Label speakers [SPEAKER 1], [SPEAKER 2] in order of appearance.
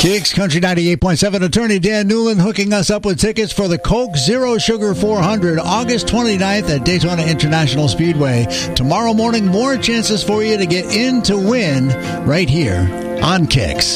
[SPEAKER 1] Kicks Country 98.7. Attorney Dan Newland hooking us up with tickets for the Coke Zero Sugar 400, August 29th at Daytona International Speedway. Tomorrow morning, more chances for you to get in to win right here on Kicks.